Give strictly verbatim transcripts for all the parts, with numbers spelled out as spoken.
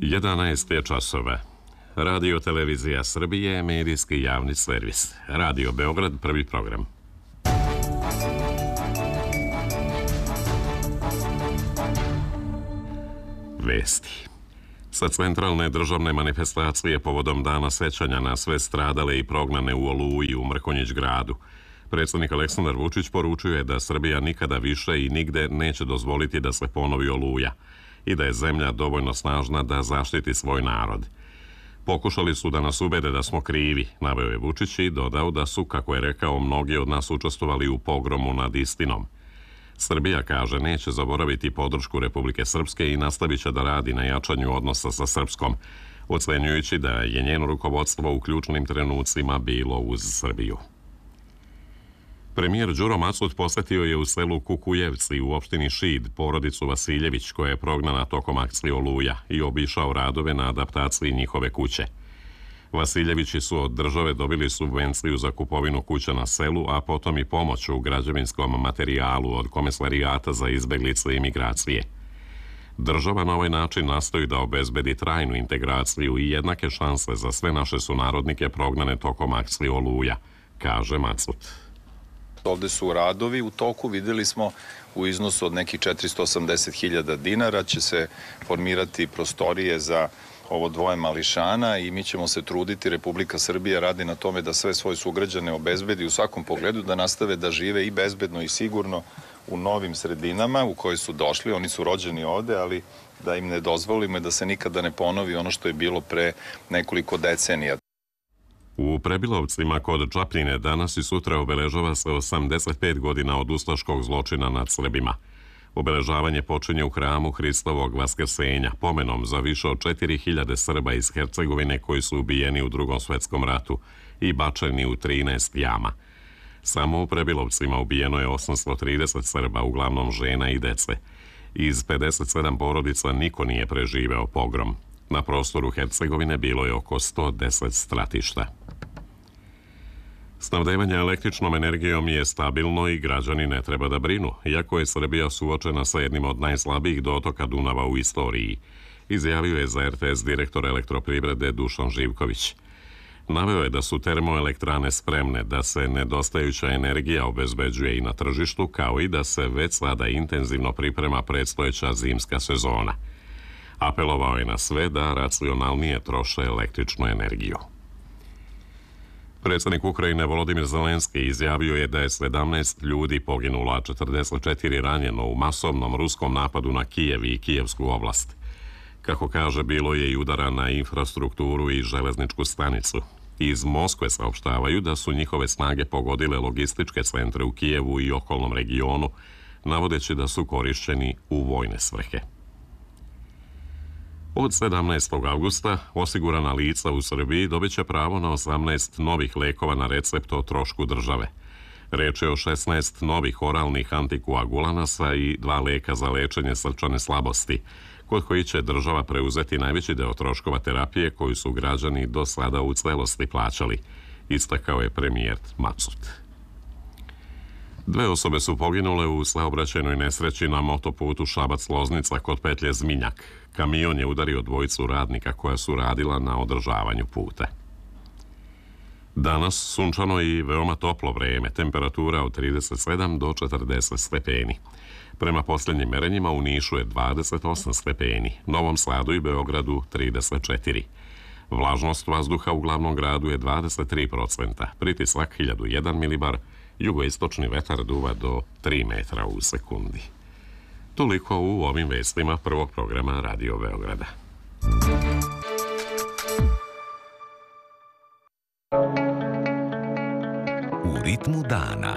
jedanaest je časova. Radio Televizija Srbije, medijski javni servis. Radio Beograd, prvi program. Vesti. Sa centralne državne manifestacije povodom dana sećanja na sve stradale i prognane u Oluji u Mrkonjić gradu, predsjednik Aleksandar Vučić poručuje da Srbija nikada više i nigde neće dozvoliti da se ponovi Oluja i da je zemlja dovoljno snažna da zaštiti svoj narod. Pokušali su da nas ubede da smo krivi, naveo je Vučić i dodao da su, kako je rekao, mnogi od nas učestvovali u pogromu nad istinom. Srbija, kaže, neće zaboraviti podršku Republike Srpske i nastavit će da radi na jačanju odnosa sa Srpskom, ocenjujući da je njeno rukovodstvo u ključnim trenucima bilo uz Srbiju. Premijer Đuro Macut posetio je u selu Kukujevci u opštini Šid porodicu Vasiljević, koja je prognana tokom akcije Oluja, i obišao radove na adaptaciji njihove kuće. Vasiljevići su od države dobili subvenciju za kupovinu kuća na selu, a potom i pomoć u građevinskom materijalu od Komesarijata za izbeglice i migracije. Država na ovaj način nastoji da obezbedi trajnu integraciju i jednake šanse za sve naše sunarodnike prognane tokom akcije Oluja, kaže Macut. Ovde su radovi u toku, videli smo u iznosu od nekih četiristo osamdeset hiljada dinara će se formirati prostorije za ovo dvoje mališana i mi ćemo se truditi, Republika Srbija radi na tome da sve svoje sugrađane obezbedi u svakom pogledu, da nastave da žive i bezbedno i sigurno u novim sredinama u koje su došli, oni su rođeni ovde, ali da im ne dozvolimo da se nikada ne ponovi ono što je bilo pre nekoliko decenija. U Prebilovcima kod Čapljine danas i sutra obeležava se osamdeset pet godina od ustaškog zločina nad Srbima. Obeležavanje počinje u hramu Hristovog Vaskrsenja, pomenom za više od četiri hiljade Srba iz Hercegovine koji su ubijeni u Drugom svetskom ratu i bačeni u trinaest jama. Samo u Prebilovcima ubijeno je osamsto trideset Srba, uglavnom žena i dece. Iz pedeset sedam porodica niko nije preživeo pogrom. Na prostoru Hercegovine bilo je oko sto deset stratišta. Snabdevanje električnom energijom je stabilno i građani ne treba da brinu, iako je Srbija suočena sa jednim od najslabijih dotoka Dunava u istoriji, izjavio je za er te es direktor elektroprivrede Dušan Živković. Naveo je da su termoelektrane spremne, da se nedostajuća energija obezbeđuje i na tržištu, kao i da se već sada intenzivno priprema predstojeća zimska sezona. Apelovao je na sve da racionalnije troše električnu energiju. Predsjednik Ukrajine Volodimir Zelenski izjavio je da je sedamnaest ljudi poginulo, a četrdeset četiri ranjeno u masovnom ruskom napadu na Kijev i Kijevsku oblast. Kako kaže, bilo je i udara na infrastrukturu i železničku stanicu. Iz Moskve saopštavaju da su njihove snage pogodile logističke centre u Kijevu i okolnom regionu, navodeći da su korišćeni u vojne svrhe. Od sedamnaestog avgusta osigurana lica u Srbiji dobit će pravo na osamnaest novih lekova na recept o trošku države. Reč je o šesnaest novih oralnih antikoagulanasa i dva leka za lečenje srčane slabosti, kod koji će država preuzeti najveći deo troškova terapije koju su građani do sada u celosti plaćali, istakao je premijer Macut. Dve osobe su poginule u saobraćajnoj nesreći na motoputu Šabac-Loznica kod petlje Zminjak. Kamion je udario dvojicu radnika koja su radila na održavanju puta. Danas sunčano i veoma toplo vreme, temperatura od trideset sedam do četrdeset stepeni. Prema posljednjim merenjima u Nišu je dvadeset osam stepeni, Novom Sadu i Beogradu trideset četiri. Vlažnost vazduha u glavnom gradu je dvadeset tri procenta, pritisak hiljadu jedan milibar, jugoistočni vetar duva do tri metra u sekundi. Toliko u ovim vestima prvog programa Radio Beograda. U ritmu dana.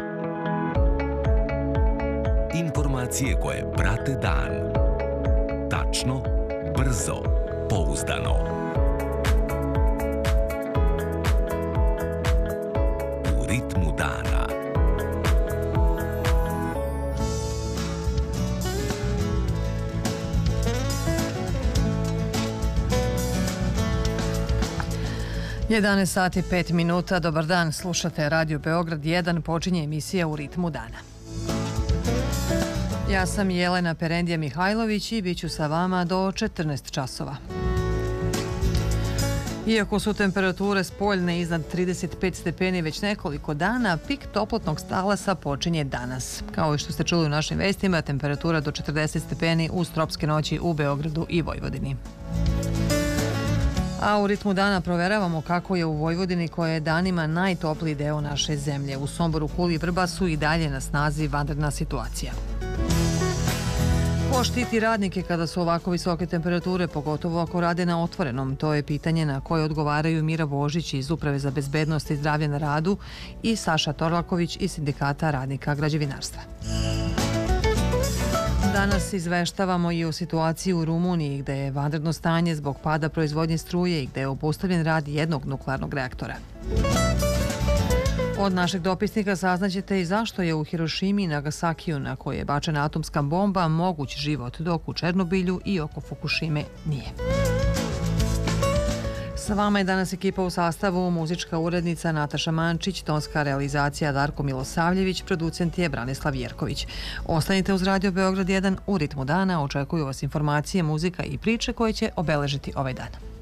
Informacije koje prate dan. Tačno, brzo, pouzdano. U ritmu dana. jedanaest sati pet minuta, dobar dan, slušate Radio Beograd jedan, počinje emisija U ritmu dana. Ja sam Jelena Perendija Mihajlović i bit ću sa vama do četrnaest časova. Iako su temperature spoljne iznad trideset pet stepeni već nekoliko dana, pik toplotnog talasa počinje danas. Kao i što ste čuli u našim vestima, temperatura do četrdeset stepeni uz tropske noći u Beogradu i Vojvodini. A u ritmu dana proveravamo kako je u Vojvodini, koja je danima najtopliji deo naše zemlje. U Somboru, Kuli i Vrbasu i dalje na snazi vanredna situacija. Ko štiti radnike kada su ovako visoke temperature, pogotovo ako rade na otvorenom? To je pitanje na koje odgovaraju Mira Božić iz Uprave za bezbednost i zdravlje na radu i Saša Torlaković iz Sindikata radnika građevinarstva. Danas izveštavamo i o situaciji u Rumuniji, gde je vanredno stanje zbog pada proizvodnje struje i gde je obustavljen rad jednog nuklearnog reaktora. Od našeg dopisnika saznaćete i zašto je u Hirošimi i Nagasakiju, na koje je bačena atomska bomba, moguć život, dok u Černobilju i oko Fukušime nije. Sa vama je danas ekipa u sastavu: muzička urednica Nataša Mančić, tonska realizacija Darko Milosavljević, producent je Branislav Jerković. Ostanite uz Radio Beograd jedan, u ritmu dana očekuju vas informacije, muzika i priče koje će obeležiti ovaj dan.